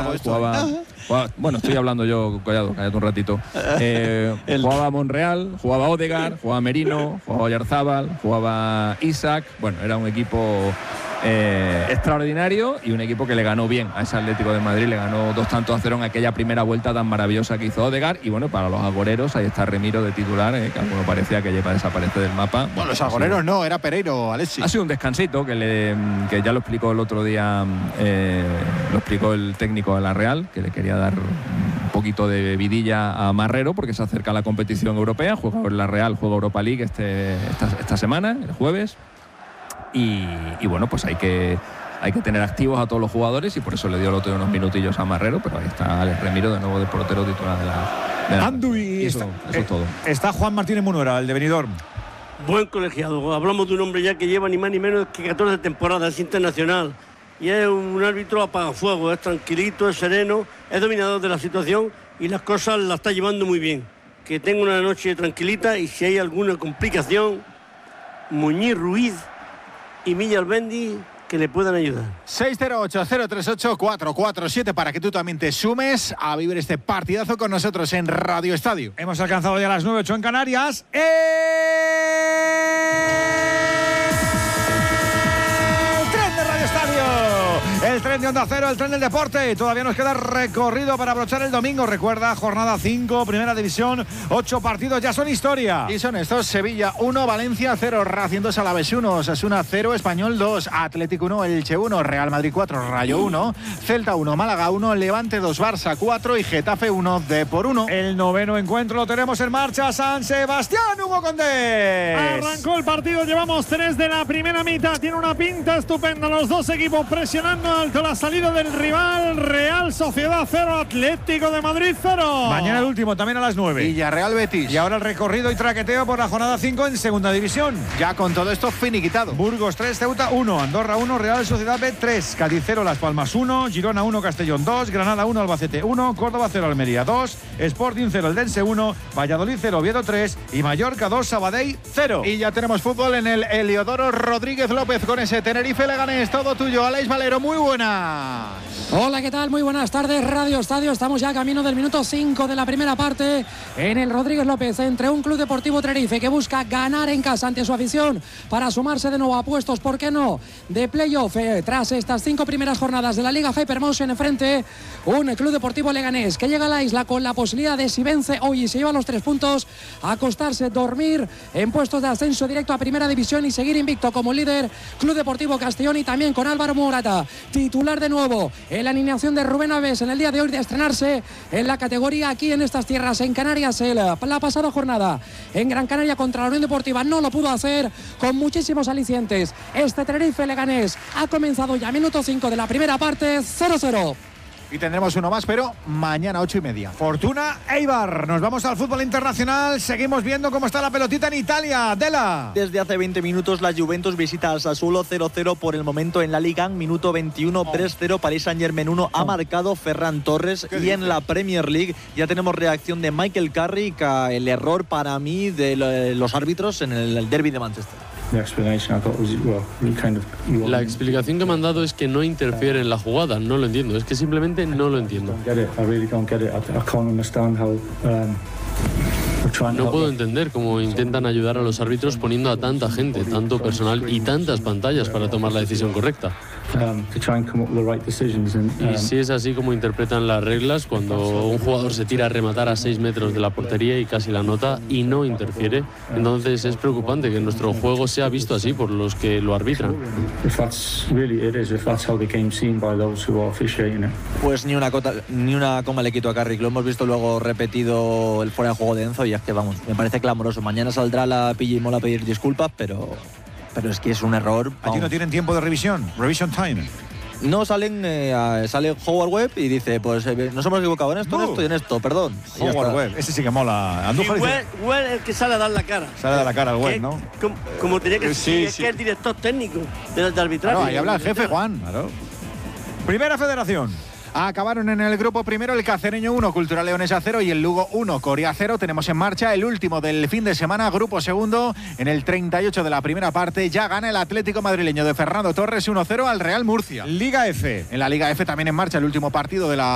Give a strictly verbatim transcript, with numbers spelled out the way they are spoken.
Collado, jugaba, jugaba... Bueno, estoy hablando yo, Collado, cállate un ratito. Eh, el... Jugaba Monreal, jugaba Odegaard, jugaba Merino, jugaba Oyarzábal, jugaba Isaac. Bueno, era un equipo... Eh, extraordinario y un equipo que le ganó bien a ese Atlético de Madrid, le ganó dos tantos a cero en aquella primera vuelta tan maravillosa que hizo Odegaard. Y bueno, para los agoreros ahí está Remiro de titular, eh, que alguno parecía que lleva a desaparecer del mapa. Bueno, bueno los agoreros no, era Pereiro, Alexis. Ha sido un descansito que, le, que ya lo explicó el otro día, eh, lo explicó el técnico de la Real, que le quería dar un poquito de vidilla a Marrero porque se acerca a la competición europea, juega en la Real, juega Europa League este, esta, esta semana, el jueves. Y, y bueno, pues hay que hay que tener activos a todos los jugadores y por eso le dio el otro unos minutillos a Marrero, pero ahí está Alex Remiro de nuevo de portero titular de la, de la Andu y eso, está, eso eh, es todo. Está Juan Martínez Munuera, el de Benidorm. Buen colegiado, hablamos de un hombre ya que lleva ni más ni menos que catorce temporadas, es internacional y es un árbitro apagafuego, es tranquilito, es sereno, es dominador de la situación y las cosas las está llevando muy bien. Que tenga una noche tranquilita y si hay alguna complicación, Muñiz Ruiz y Milla Albendi que le puedan ayudar. seis cero ocho, cero tres ocho, cuatro cuatro siete para que tú también te sumes a vivir este partidazo con nosotros en Radio Estadio. Hemos alcanzado ya las nueve ocho en Canarias. ¡El tren de Radio Estadio! El tren de Onda Cero, el tren del deporte. Todavía nos queda recorrido para abrochar el domingo. Recuerda, jornada cinco, primera división, ocho partidos ya son historia. Y son estos: Sevilla uno, Valencia cero, Racing dos, Alavés uno, Osasuna cero, Español dos, Atlético uno, Elche uno, Real Madrid cuatro, Rayo uno, Celta uno, Málaga uno, Levante dos, Barça cuatro y Getafe uno, Depor uno. El noveno encuentro lo tenemos en marcha. San Sebastián, Hugo Condés. Arrancó el partido, llevamos tres de la primera mitad. Tiene una pinta estupenda los dos equipos presionando alto la salida del rival. Real Sociedad cero, Atlético de Madrid cero. Mañana el último, también a las nueve. Villarreal Betis. Y ahora el recorrido y traqueteo por la jornada cinco en segunda división. Ya con todo esto finiquitado. Burgos tres, Ceuta uno, Andorra uno, Real Sociedad B tres, Cádiz cero, Las Palmas uno, Girona uno, Castellón dos, Granada uno, Albacete uno, Córdoba cero, Almería dos, Sporting cero, Eldense uno, Valladolid cero, Oviedo tres y Mallorca dos, Sabadell cero. Y ya tenemos fútbol en el Heliodoro Rodríguez López con ese Tenerife Leganés. Todo tuyo, Aleix Valero, muy buenas. Hola, ¿qué tal? Muy buenas tardes, Radio Estadio. Estamos ya camino del minuto cinco de la primera parte en el Rodríguez López, entre un Club Deportivo Tenerife que busca ganar en casa ante su afición para sumarse de nuevo a puestos, ¿por qué no?, de playoff eh, tras estas cinco primeras jornadas de la Liga Hypermotion. Enfrente un Club Deportivo Leganés que llega a la isla con la posibilidad de, si vence hoy y se lleva los tres puntos, acostarse, dormir en puestos de ascenso directo a Primera División y seguir invicto como líder Club Deportivo Castellón, y también con Álvaro Morata titular de nuevo en la alineación de Rubén Alves en el día de hoy, de estrenarse en la categoría aquí en estas tierras, en Canarias. El, la pasada jornada en Gran Canaria contra la Unión Deportiva no lo pudo hacer, con muchísimos alicientes. Este Tenerife Leganés ha comenzado ya minuto cinco de la primera parte, cero cero. Y tendremos uno más, pero mañana ocho y media. Fortuna Eibar. Nos vamos al fútbol internacional. Seguimos viendo cómo está la pelotita en Italia. Dela. Desde hace veinte minutos la Juventus visita al Sassuolo cero cero por el momento en la Liga. Minuto veintiuno, tres cero. Paris Saint-Germain uno. Ha marcado Ferran Torres. Y en la Premier League ya tenemos reacción de Michael Carrick a el error para mí de los árbitros en el derby de Manchester. La explicación que me han dado es que no interfiere en la jugada. No lo entiendo, es que simplemente no lo entiendo. No puedo entender cómo intentan ayudar a los árbitros poniendo a tanta gente, tanto personal y tantas pantallas para tomar la decisión correcta. Y si es así como interpretan las reglas, cuando un jugador se tira a rematar a seis metros de la portería y casi la nota y no interfiere, entonces es preocupante que nuestro juego sea visto así por los que lo arbitran. Pues ni una, cota, ni una coma le quito a Carrick. Lo hemos visto luego repetido el fuera de juego de Enzo y es que vamos, me parece clamoroso. Mañana saldrá la Pilla y Mola a pedir disculpas, pero... pero es que es un error. Aquí no tienen tiempo de revisión, revision time. No salen, eh, sale Howard Webb y dice, pues eh, nos hemos equivocado en esto, no. en esto y en esto, perdón. Howard Webb, ese sí que mola. Andújar y Webb, Webb es el que sale a dar la cara. Sale a dar la cara al Webb, ¿no? Como, como tenía que sí, ser, es sí. que es el director técnico de, de arbitraje. Claro, ahí habla el jefe, Juan. Claro. Primera Federación. Acabaron en el grupo primero el Cacereño uno, Cultural Leonesa cero y el Lugo uno, Coria cero. Tenemos en marcha el último del fin de semana, grupo segundo, en el treinta y ocho de la primera parte. Ya gana el Atlético madrileño de Fernando Torres uno cero al Real Murcia. Liga F. En la Liga F también en marcha el último partido de la